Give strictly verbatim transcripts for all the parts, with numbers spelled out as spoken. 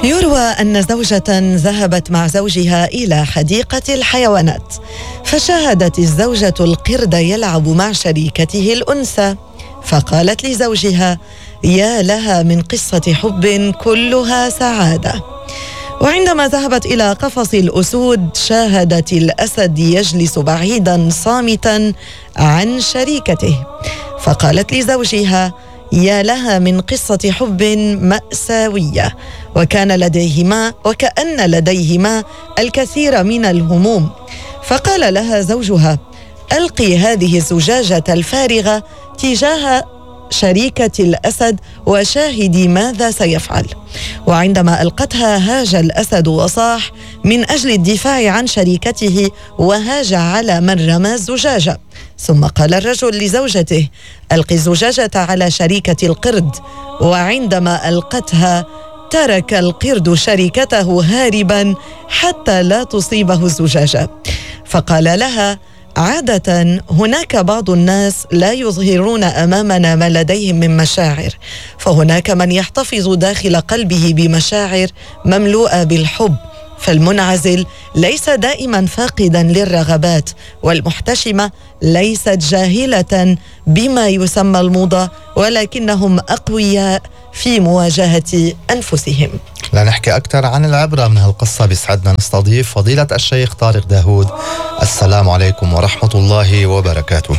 يروى أن زوجة ذهبت مع زوجها إلى حديقة الحيوانات، فشاهدت الزوجة القرد يلعب مع شريكته الأنثى، فقالت لزوجها: يا لها من قصة حب كلها سعادة. وعندما ذهبت إلى قفص الأسود شاهدت الأسد يجلس بعيدا صامتا عن شريكته، فقالت لزوجها: يا لها من قصة حب مأساوية، وكان لديهما وكأن لديهما الكثير من الهموم. فقال لها زوجها: ألقي هذه الزجاجة الفارغة تجاه شريكة الأسد وشاهدي ماذا سيفعل. وعندما ألقتها هاج الأسد وصاح من أجل الدفاع عن شريكته، وهاج على من رمى الزجاجة. ثم قال الرجل لزوجته: ألقي الزجاجة على شريكة القرد. وعندما ألقتها ترك القرد شريكته هاربا حتى لا تصيبه الزجاجة. فقال لها: عادة هناك بعض الناس لا يظهرون أمامنا ما لديهم من مشاعر، فهناك من يحتفظ داخل قلبه بمشاعر مملوءة بالحب، فالمنعزل ليس دائما فاقدا للرغبات، والمحتشمة ليست جاهلة بما يسمى الموضة، ولكنهم أقوياء في مواجهة أنفسهم. لنحكي أكثر عن العبرة من هالقصة بيسعدنا نستضيف فضيلة الشيخ طارق داود. السلام عليكم ورحمة الله وبركاته.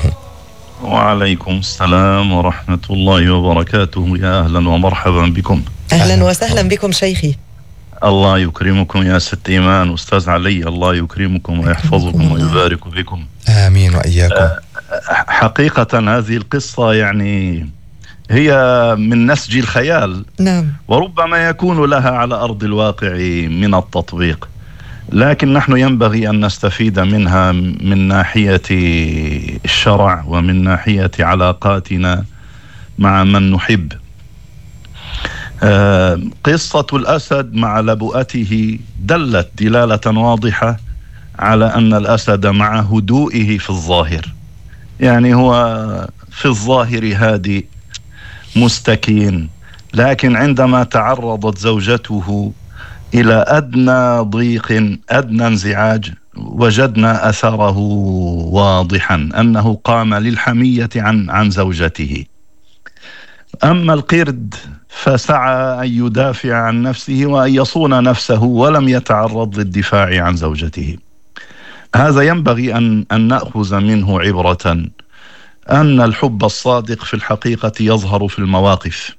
وعليكم السلام ورحمة الله وبركاته. يا أهلا ومرحبا بكم. أهلا وسهلا بكم شيخي. الله يكرمكم يا ست إيمان أستاذ علي، الله يكرمكم ويحفظكم ويبارك بكم. آمين وإياكم. حقيقة هذه القصة يعني هي من نسج الخيال، نعم، وربما يكون لها على أرض الواقع من التطبيق، لكن نحن ينبغي أن نستفيد منها من ناحية الشرع ومن ناحية علاقاتنا مع من نحب. آه قصة الأسد مع لبؤته دلت دلالة واضحة على أن الأسد مع هدوئه في الظاهر، يعني هو في الظاهر هادئ مستكين، لكن عندما تعرضت زوجته إلى أدنى ضيق أدنى انزعاج وجدنا أثره واضحا أنه قام للحمية عن عن زوجته. أما القرد فسعى أن يدافع عن نفسه وأن يصون نفسه ولم يتعرض للدفاع عن زوجته. هذا ينبغي أن, أن نأخذ منه عبرة، أن الحب الصادق في الحقيقة يظهر في المواقف.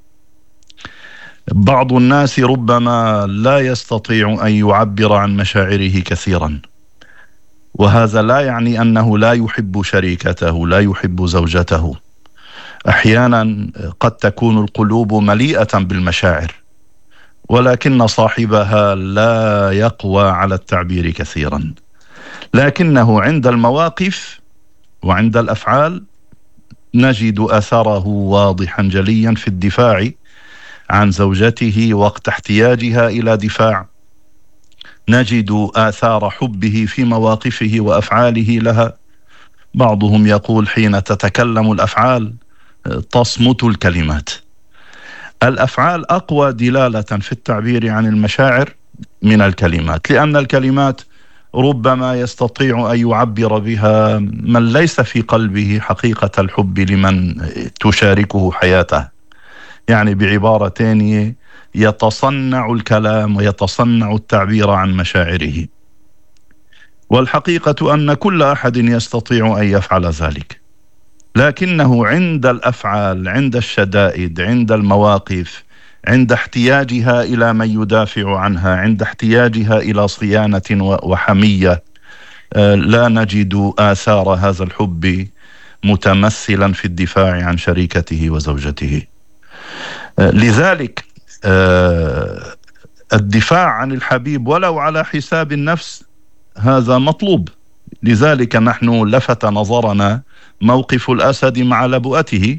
بعض الناس ربما لا يستطيع أن يعبر عن مشاعره كثيرا، وهذا لا يعني أنه لا يحب شريكته لا يحب زوجته. أحيانا قد تكون القلوب مليئة بالمشاعر، ولكن صاحبها لا يقوى على التعبير كثيرا، لكنه عند المواقف وعند الأفعال نجد أثره واضحا جليا في الدفاع عن زوجته وقت احتياجها إلى دفاع. نجد آثار حبه في مواقفه وأفعاله لها. بعضهم يقول: حين تتكلم الأفعال تصمت الكلمات. الأفعال أقوى دلالة في التعبير عن المشاعر من الكلمات، لأن الكلمات ربما يستطيع أن يعبر بها من ليس في قلبه حقيقة الحب لمن تشاركه حياته، يعني بعبارة تانية يتصنع الكلام ويتصنع التعبير عن مشاعره. والحقيقة أن كل أحد يستطيع أن يفعل ذلك، لكنه عند الأفعال، عند الشدائد، عند المواقف، عند احتياجها إلى من يدافع عنها، عند احتياجها إلى صيانة وحمية، لا نجد آثار هذا الحب متمثلا في الدفاع عن شريكته وزوجته. لذلك الدفاع عن الحبيب ولو على حساب النفس هذا مطلوب. لذلك نحن لفت نظرنا موقف الأسد مع لبؤته،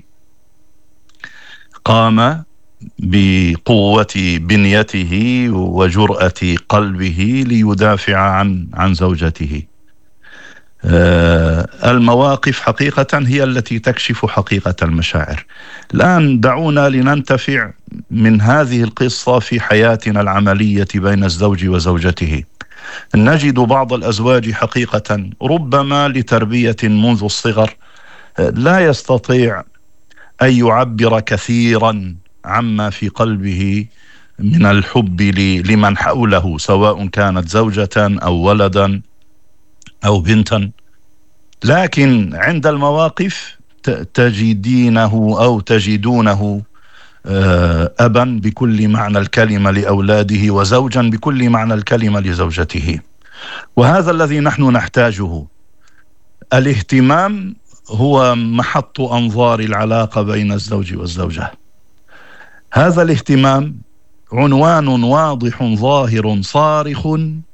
قام بقوة بنيته وجرأة قلبه ليدافع عن عن زوجته. المواقف حقيقة هي التي تكشف حقيقة المشاعر. الآن دعونا لننتفع من هذه القصة في حياتنا العملية بين الزوج وزوجته. نجد بعض الأزواج حقيقة ربما لتربية منذ الصغر لا يستطيع أن يعبر كثيرا عما في قلبه من الحب لمن حوله، سواء كانت زوجة أو ولدا أو بنتا، لكن عند المواقف تجدينه أو تجدونه أبا بكل معنى الكلمة لأولاده، وزوجا بكل معنى الكلمة لزوجته. وهذا الذي نحن نحتاجه. الاهتمام هو محط أنظار العلاقة بين الزوج والزوجة. هذا الاهتمام عنوان واضح ظاهر صارخ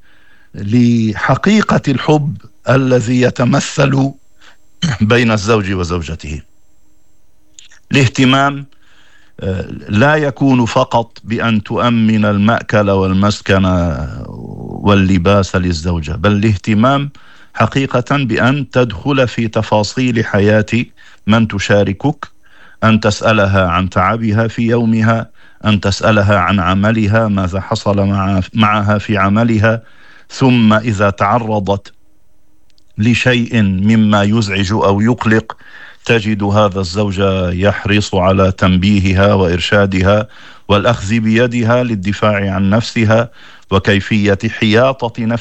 لحقيقة الحب الذي يتمثل بين الزوج وزوجته. الاهتمام لا يكون فقط بأن تؤمن المأكل والمسكن واللباس للزوجة، بل الاهتمام حقيقة بأن تدخل في تفاصيل حياة من تشاركك، أن تسألها عن تعبها في يومها، أن تسألها عن عملها، ماذا حصل معها في عملها، ثم إذا تعرضت لشيء مما يزعج أو يقلق تجد هذا الزوج يحرص على تنبيهها وإرشادها والأخذ بيدها للدفاع عن نفسها وكيفية حياطة نفسها